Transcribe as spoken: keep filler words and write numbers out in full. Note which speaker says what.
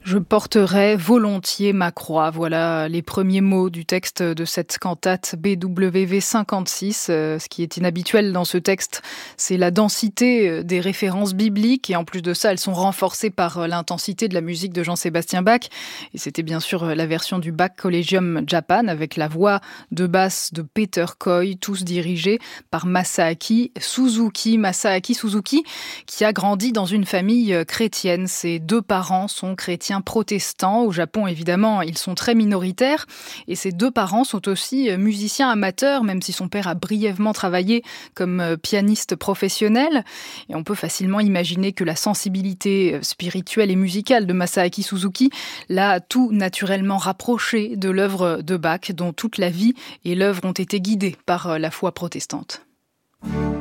Speaker 1: Je porterai volontiers ma croix. Voilà les premiers mots du texte de cette cantate B W V cinquante-six. Euh, ce qui est inhabituel dans ce texte, c'est la densité des références bibliques. Et en plus de ça, elles sont renforcées par l'intensité de la musique de Jean-Sébastien Bach. Et c'était bien sûr la version du Bach Collegium Japan avec la voix de basse de Peter Coy, tous dirigés par Masaaki Suzuki. Masaaki Suzuki qui a grandi dans une famille chrétienne. Ses deux parents sont chrétiens protestants. Au Japon, évidemment, ils sont très minoritaires. Et ses deux parents sont aussi musiciens amateurs, même si son père a brièvement travaillé comme pianiste professionnel. Et on peut facilement imaginer que la sensibilité spirituelle et musicale de Masaaki Suzuki l'a tout naturellement rapproché de l'œuvre de Bach, dont toute la vie et l'œuvre ont été guidées par la foi protestante.